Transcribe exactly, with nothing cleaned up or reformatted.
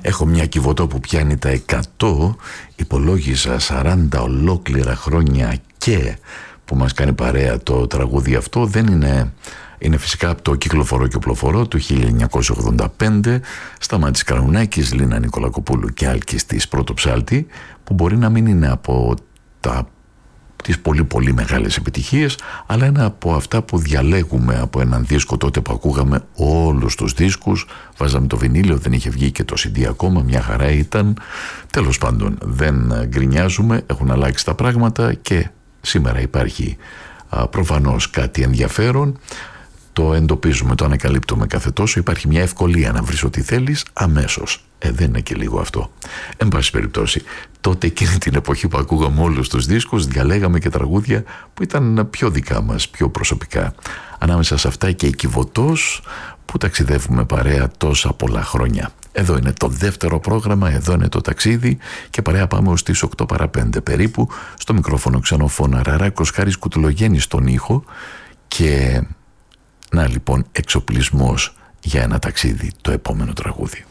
Έχω μια Κιβωτό που πιάνει τα εκατό. Υπολόγισα σαράντα ολόκληρα χρόνια και που μας κάνει παρέα το τραγούδι αυτό. Δεν είναι... Είναι φυσικά από το Κυκλοφορώ και Οπλοφορώ του χίλια εννιακόσια ογδόντα πέντε, Σταμάτης Καρουνάκης, Λίνα Νικολακοπούλου και Άλκης της Πρωτοψάλτη, που μπορεί να μην είναι από τα, τις πολύ πολύ μεγάλες επιτυχίες, αλλά είναι από αυτά που διαλέγουμε από έναν δίσκο τότε που ακούγαμε όλους τους δίσκους. Βάζαμε το βινίλιο, δεν είχε βγει και το σι ντι ακόμα, μια χαρά ήταν. Τέλος πάντων, δεν γκρινιάζουμε, έχουν αλλάξει τα πράγματα και σήμερα υπάρχει α, προφανώς κάτι ενδιαφέρον. Το εντοπίζουμε, το ανακαλύπτουμε κάθε τόσο. Υπάρχει μια ευκολία να βρεις ό,τι θέλεις αμέσως. Ε, δεν είναι και λίγο αυτό. Εν πάση περιπτώσει, τότε εκείνη την εποχή που ακούγαμε όλους τους δίσκους, διαλέγαμε και τραγούδια που ήταν πιο δικά μας, πιο προσωπικά. Ανάμεσα σε αυτά και η Κιβωτός που ταξιδεύουμε παρέα τόσα πολλά χρόνια. Εδώ είναι το δεύτερο πρόγραμμα, εδώ είναι το ταξίδι και παρέα πάμε ως τις οκτώ παρά πέντε περίπου. Στο μικρόφωνο ξενοφώνα Ραράκος, Χάρης Κουτουλογέννης στον ήχο και... Να λοιπόν, εξοπλισμός για ένα ταξίδι, το επόμενο τραγούδι.